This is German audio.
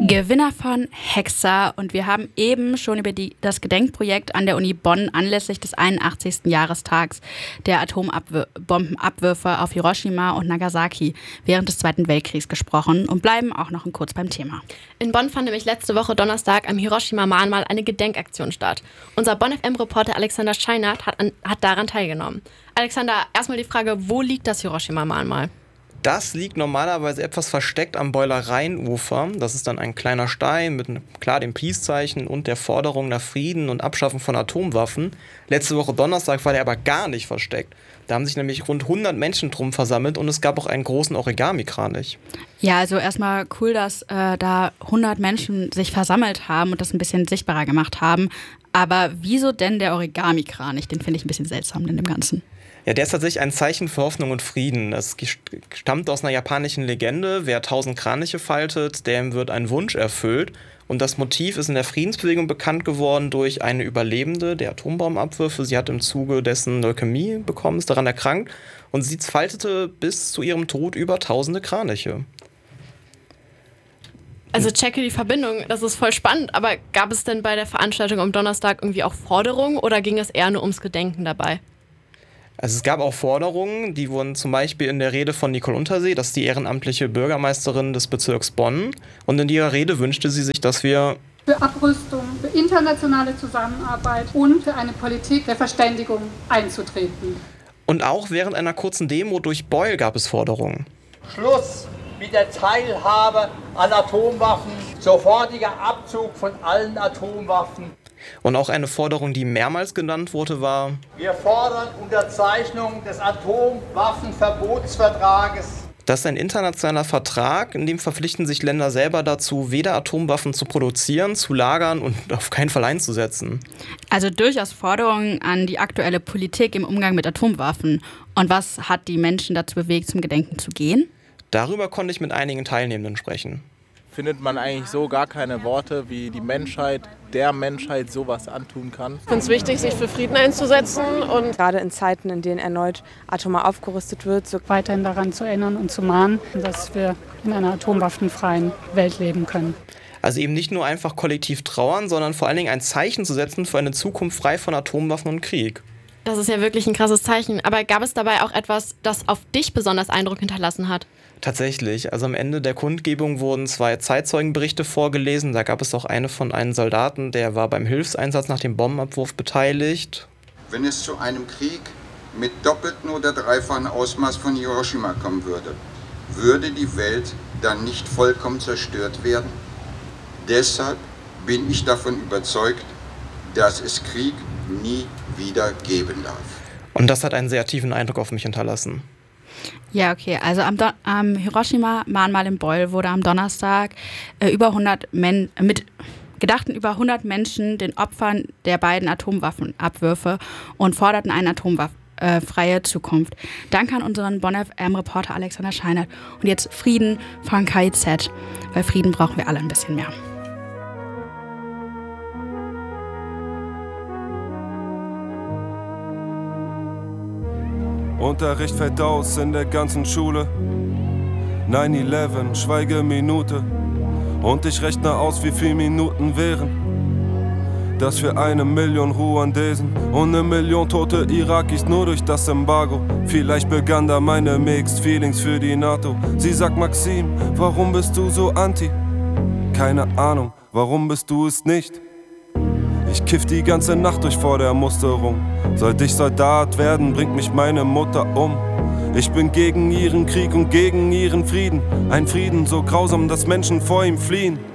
Gewinner von Hexa, und wir haben eben schon über das Gedenkprojekt an der Uni Bonn anlässlich des 81. Jahrestags der Atombombenabwürfe auf Hiroshima und Nagasaki während des Zweiten Weltkriegs gesprochen und bleiben auch noch kurz beim Thema. In Bonn fand nämlich letzte Woche Donnerstag am Hiroshima-Mahnmal eine Gedenkaktion statt. Unser Bonn-FM-Reporter Alexander Scheinert hat daran teilgenommen. Alexander, erstmal die Frage, wo liegt das Hiroshima-Mahnmal? Das liegt normalerweise etwas versteckt am Boiler Rheinufer. Das ist dann ein kleiner Stein mit dem Peace-Zeichen und der Forderung nach Frieden und Abschaffung von Atomwaffen. Letzte Woche Donnerstag war der aber gar nicht versteckt. Da haben sich nämlich rund 100 Menschen drum versammelt und es gab auch einen großen Origami-Kranich. Ja, also erstmal cool, dass da 100 Menschen sich versammelt haben und das ein bisschen sichtbarer gemacht haben. Aber wieso denn der Origami-Kranich? Den finde ich ein bisschen seltsam in dem Ganzen. Ja, der ist tatsächlich ein Zeichen für Hoffnung und Frieden. Das stammt aus einer japanischen Legende. Wer 1000 Kraniche faltet, dem wird ein Wunsch erfüllt. Und das Motiv ist in der Friedensbewegung bekannt geworden durch eine Überlebende der Atombombenabwürfe. Sie hat im Zuge dessen Leukämie bekommen, ist daran erkrankt. Und sie faltete bis zu ihrem Tod über tausende Kraniche. Also checke die Verbindung, das ist voll spannend. Aber gab es denn bei der Veranstaltung am Donnerstag irgendwie auch Forderungen oder ging es eher nur ums Gedenken dabei? Also es gab auch Forderungen, die wurden zum Beispiel in der Rede von Nicole Untersee, das ist die ehrenamtliche Bürgermeisterin des Bezirks Bonn. Und in ihrer Rede wünschte sie sich, dass wir für Abrüstung, für internationale Zusammenarbeit und für eine Politik der Verständigung einzutreten. Und auch während einer kurzen Demo durch Beul gab es Forderungen. Schluss mit der Teilhabe an Atomwaffen, sofortiger Abzug von allen Atomwaffen. Und auch eine Forderung, die mehrmals genannt wurde, war: Wir fordern Unterzeichnung des Atomwaffenverbotsvertrages. Das ist ein internationaler Vertrag, in dem verpflichten sich Länder selber dazu, weder Atomwaffen zu produzieren, zu lagern und auf keinen Fall einzusetzen. Also durchaus Forderungen an die aktuelle Politik im Umgang mit Atomwaffen. Und was hat die Menschen dazu bewegt, zum Gedenken zu gehen? Darüber konnte ich mit einigen Teilnehmenden sprechen. Findet man eigentlich so gar keine Worte, wie die Menschheit, der Menschheit sowas antun kann. Ich finde es wichtig, sich für Frieden einzusetzen und gerade in Zeiten, in denen erneut atomar aufgerüstet wird, so weiterhin daran zu erinnern und zu mahnen, dass wir in einer atomwaffenfreien Welt leben können. Also eben nicht nur einfach kollektiv trauern, sondern vor allen Dingen ein Zeichen zu setzen für eine Zukunft frei von Atomwaffen und Krieg. Das ist ja wirklich ein krasses Zeichen. Aber gab es dabei auch etwas, das auf dich besonders Eindruck hinterlassen hat? Tatsächlich. Also am Ende der Kundgebung wurden 2 Zeitzeugenberichte vorgelesen. Da gab es auch eine von einem Soldaten, der war beim Hilfseinsatz nach dem Bombenabwurf beteiligt. Wenn es zu einem Krieg mit doppelten oder dreifachen Ausmaß von Hiroshima kommen würde, würde die Welt dann nicht vollkommen zerstört werden? Deshalb bin ich davon überzeugt, dass es Krieg nie wieder geben darf. Und das hat einen sehr tiefen Eindruck auf mich hinterlassen. Ja, okay. Also am Hiroshima-Mahnmal in Beul wurde am Donnerstag gedachten über 100 Menschen den Opfern der beiden Atomwaffenabwürfe und forderten eine atomwaffenfreie Zukunft. Danke an unseren Bonn-FM-Reporter Alexander Scheinert. Und jetzt Frieden von KIZ, weil Frieden brauchen wir alle ein bisschen mehr. Unterricht fällt aus in der ganzen Schule. 9/11, Schweigeminute. Und ich rechne aus, wie viele Minuten wären. Das für 1 Million Ruandesen und 1 Million tote Irakis nur durch das Embargo. Vielleicht begann da meine Mixed Feelings für die NATO. Sie sagt: Maxim, warum bist du so anti? Keine Ahnung, warum bist du es nicht? Ich kiff die ganze Nacht durch vor der Musterung. Sollte ich Soldat werden, bringt mich meine Mutter um. Ich bin gegen ihren Krieg und gegen ihren Frieden. Ein Frieden so grausam, dass Menschen vor ihm fliehen.